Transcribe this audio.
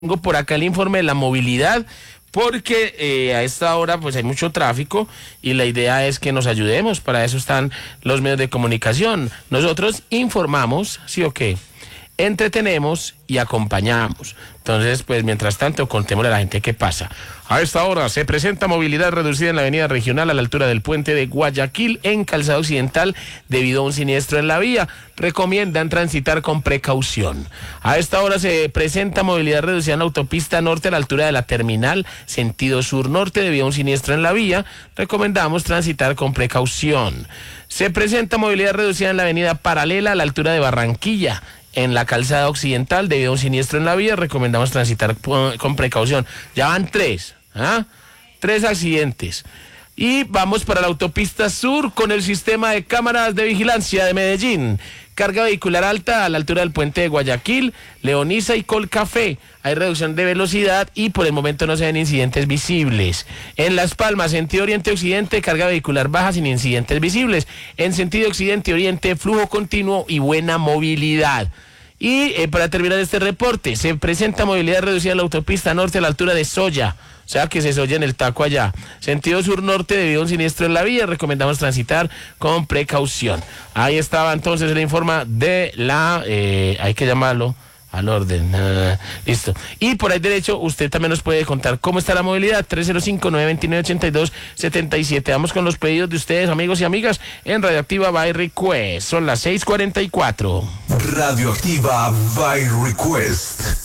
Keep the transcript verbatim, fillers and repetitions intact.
Tengo por acá el informe de la movilidad, porque eh, a esta hora pues hay mucho tráfico y la idea es que nos ayudemos. Para eso están los medios de comunicación. Nosotros informamos, sí o qué, entretenemos y acompañamos. Entonces, pues mientras tanto, contémosle a la gente qué pasa. A esta hora se presenta movilidad reducida en la avenida regional a la altura del puente de Guayaquil en Calzada Occidental debido a un siniestro en la vía. Recomiendan transitar con precaución. A esta hora se presenta movilidad reducida en la autopista norte a la altura de la terminal sentido sur-norte debido a un siniestro en la vía. Recomendamos transitar con precaución. Se presenta movilidad reducida en la avenida paralela a la altura de Barranquilla en la calzada occidental debido a un siniestro en la vía. Recomendamos transitar con precaución. Ya van tres, ¿ah? Tres accidentes. Y vamos para la autopista sur con el sistema de cámaras de vigilancia de Medellín. Carga vehicular alta a la altura del puente de Guayaquil, Leoniza y Colcafé. Hay reducción de velocidad y por el momento no se ven incidentes visibles. En Las Palmas, sentido oriente-occidente, carga vehicular baja sin incidentes visibles. En sentido occidente-oriente, flujo continuo y buena movilidad. Y eh, para terminar este reporte, se presenta movilidad reducida en la autopista norte a la altura de Soya. O sea que se soya en el taco allá. Sentido sur-norte debido a un siniestro en la vía. Recomendamos transitar con precaución. Ahí estaba entonces el informe de la... Eh, hay que llamarlo al orden. Uh, listo. Y por ahí derecho, usted también nos puede contar cómo está la movilidad. tres cero cinco, nueve dos nueve, ocho dos siete siete. Vamos con los pedidos de ustedes, amigos y amigas, en Radioactiva by Request. Son las seis cuarenta y cuatro. Radioactiva by Request.